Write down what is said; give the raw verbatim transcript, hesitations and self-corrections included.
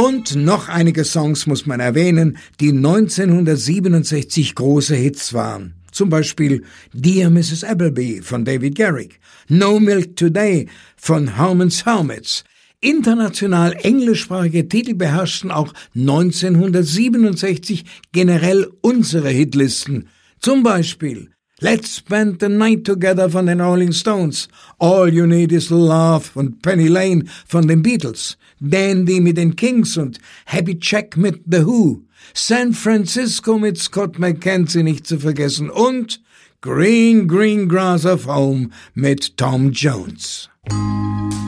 Und noch einige Songs muss man erwähnen, die neunzehnhundertsiebenundsechzig große Hits waren. Zum Beispiel Dear Missus Appleby von David Garrick, No Milk Today von Herman's Hermits. International englischsprachige Titel beherrschten auch neunzehnhundertsiebenundsechzig generell unsere Hitlisten. Zum Beispiel Let's Spend the Night Together von den Rolling Stones, All You Need Is Love von Penny Lane von den Beatles, Dandy mit den Kings und Happy Jack mit The Who, San Francisco mit Scott McKenzie nicht zu vergessen und Green Green Grass of Home mit Tom Jones.